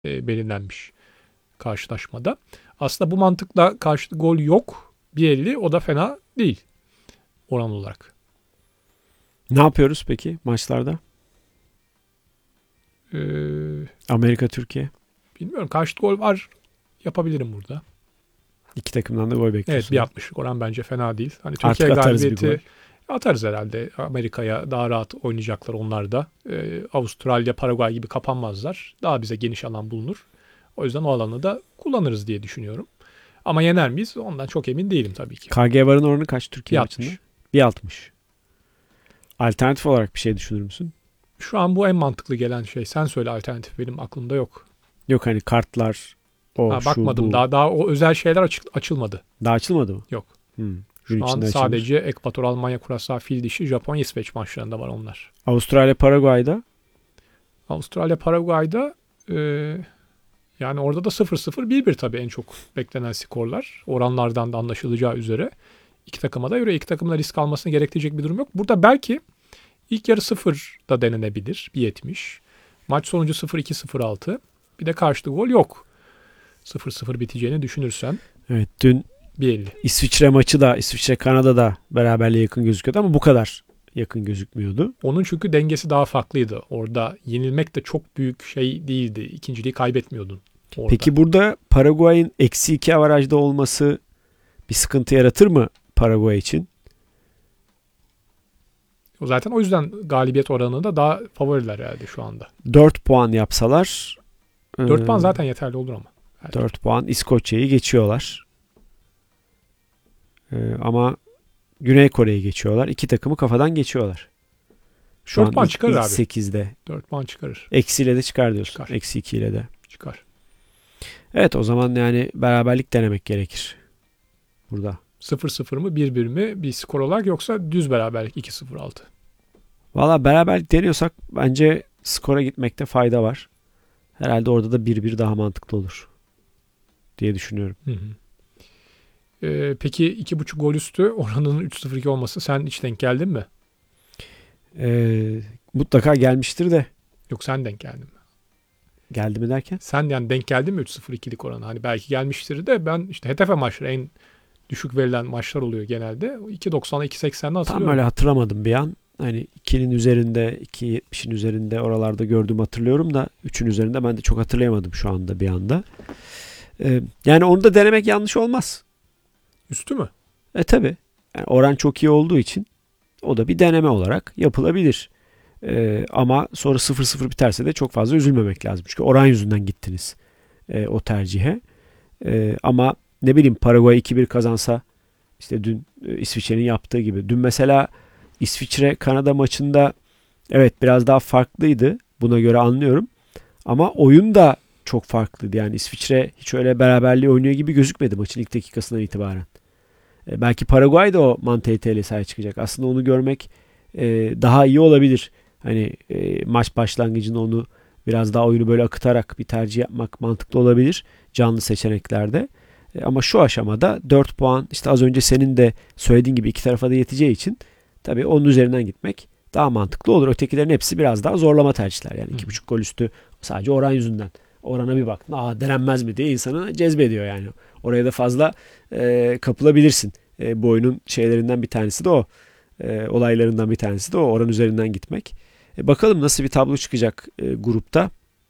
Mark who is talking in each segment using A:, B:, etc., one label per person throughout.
A: belirlenmiş karşılaşmada. Aslında bu mantıkla karşılıklı gol yok. 1.50 o da fena değil oran olarak.
B: Ne yapıyoruz peki maçlarda?
A: Ee,
B: Amerika Türkiye.
A: Bilmiyorum. Karşılıklı gol var. Yapabilirim burada.
B: İki takımdan da gol bekliyorsun.
A: Evet, 1.60'lık oran bence fena değil. Hani
B: Artık
A: Türkiye
B: atarız bir
A: galibiyeti atarız herhalde. Amerika'ya daha rahat oynayacaklar onlar da. Avustralya, Paraguay gibi kapanmazlar. Daha bize geniş alan bulunur. O yüzden o alanı da kullanırız diye düşünüyorum. Ama yener miyiz? Ondan çok emin değilim tabii ki.
B: KG varın oranı kaç Türkiye
A: 1.60.
B: maçında? 1.60. Alternatif olarak bir şey düşünür müsün?
A: Şu an bu en mantıklı gelen şey. Sen söyle, alternatif benim aklımda yok.
B: Yok hani kartlar,
A: Bakmadım
B: bu.
A: daha o özel şeyler açılmadı.
B: Daha açılmadı mı?
A: Yok.
B: Gün
A: Şu an
B: içinde açılır.
A: sadece Ekvator, Almanya, Kurasal, Fil Dişi, Japonya, İsveç maçlarında var onlar.
B: Avustralya, Paraguay'da
A: Avustralya, Paraguay'da yani orada da 0-0, 1-1 tabii en çok beklenen skorlar. Oranlardan da anlaşılacağı üzere. İki takıma da göre iki takımla risk almasını gerektirecek bir durum yok. Burada belki ilk yarı 0 da denenebilir. 1.70. Maç sonucu 0-2, 0-6. Bir de karşılıklı gol yok. 0-0 biteceğini düşünürsen.
B: evet dün
A: 1.50.
B: İsviçre maçı da İsviçre Kanada'da beraberliğe yakın gözüküyordu ama bu kadar yakın gözükmüyordu.
A: Onun çünkü dengesi daha farklıydı. Orada yenilmek de çok büyük şey değildi. İkinciliği kaybetmiyordun orada.
B: Peki burada Paraguay'ın -2 avarajda olması bir sıkıntı yaratır mı Paraguay için?
A: Zaten o yüzden galibiyet oranı da daha favoriler herhalde şu anda.
B: 4 puan yapsalar
A: 4 puan zaten yeterli olur ama.
B: 4 puan İskoçya'yı geçiyorlar. Ama Güney Kore'yi geçiyorlar. İki takımı kafadan geçiyorlar. Şu
A: 4 puan çıkarır abi.
B: 8'de.
A: 4 puan çıkarır.
B: Eksiyle de çıkar diyorsun.
A: Çıkar.
B: -2 ile de.
A: Çıkar.
B: Evet o zaman yani beraberlik denemek gerekir. Burada.
A: 0-0 mı 1-1 mi bir skor olarak, yoksa düz beraberlik 2-0-6?
B: Valla beraberlik deniyorsak bence skora gitmekte fayda var. Herhalde orada da 1-1 daha mantıklı olur diye düşünüyorum.
A: Hı hı. Peki 2.5 gol üstü oranının 3-0-2 olması sen hiç denk geldin mi?
B: Mutlaka gelmiştir de.
A: Yok, sen denk geldin mi?
B: Geldi mi derken?
A: Sen yani denk geldin mi 3-0-2'lik oranı? Hani belki gelmiştir de ben işte HTF maçları en düşük verilen maçlar oluyor genelde. 2.90'a 2.80'de hatırlıyorum.
B: Tam öyle hatırlamadım bir an. Hani 2'nin üzerinde, 2.70'in üzerinde oralarda gördüğümü hatırlıyorum da 3'ün üzerinde ben de çok hatırlayamadım şu anda bir anda. Yani onu da denemek yanlış olmaz.
A: Üstü mü?
B: Tabii. Yani oran çok iyi olduğu için o da bir deneme olarak yapılabilir. Ama sonra 0-0 biterse de çok fazla üzülmemek lazım. Çünkü oran yüzünden gittiniz o tercihe. Ama ne bileyim Paraguay 2-1 kazansa işte dün İsviçre'nin yaptığı gibi. Dün mesela İsviçre Kanada maçında evet biraz daha farklıydı. Buna göre anlıyorum. Ama oyun da çok farklıydı. Yani İsviçre hiç öyle beraberliği oynuyor gibi gözükmedi maçın ilk dakikasından itibaren. Belki Paraguay da o mantaliteyle sahaya çıkacak. Aslında onu görmek daha iyi olabilir. Hani maç başlangıcında onu biraz daha oyunu böyle akıtarak bir tercih yapmak mantıklı olabilir canlı seçeneklerde. Ama şu aşamada 4 puan işte az önce senin de söylediğin gibi iki tarafa da yeteceği için tabii onun üzerinden gitmek daha mantıklı olur. Ötekilerin hepsi biraz daha zorlama tercihler. Yani 2.5 gol üstü sadece oran yüzünden. Orana bir bak. Denenmez mi diye insanı cezbediyor yani. Oraya da fazla kapılabilirsin. Bu oyunun şeylerinden bir tanesi de o. Olaylarından bir tanesi de o. Oran üzerinden gitmek. Bakalım nasıl bir tablo çıkacak grupta.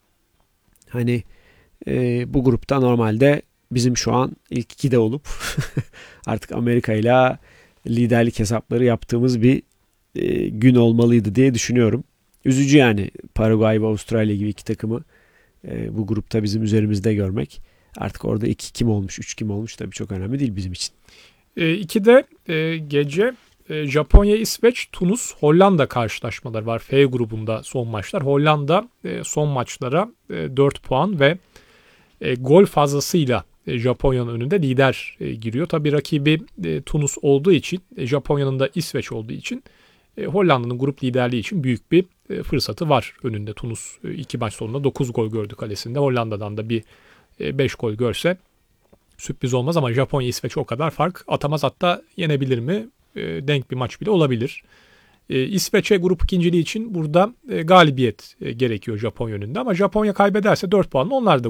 B: Hani bu grupta normalde bizim şu an ilk 2'de olup artık Amerika ile liderlik hesapları yaptığımız bir gün olmalıydı diye düşünüyorum. Üzücü yani Paraguay ve Avustralya gibi iki takımı bu grupta bizim üzerimizde görmek. Artık orada 2 kim olmuş, 3 kim olmuş tabii çok önemli değil bizim için.
A: 2'de gece Japonya, İsveç, Tunus, Hollanda karşılaşmaları var. F grubunda son maçlar. Hollanda son maçlara 4 puan ve gol fazlasıyla Japonya'nın önünde lider giriyor. Tabii rakibi Tunus olduğu için, Japonya'nın da İsveç olduğu için Hollanda'nın grup liderliği için büyük bir fırsatı var önünde. Tunus 2 maç sonunda 9 gol gördü kalesinde. Hollanda'dan da bir 5 gol görse sürpriz olmaz ama Japonya, İsveç o kadar fark atamaz. Hatta yenebilir mi? Denk bir maç bile olabilir. İsveç'e grup ikinciliği için burada galibiyet gerekiyor Japonya önünde. Ama Japonya kaybederse 4 puanla onlar da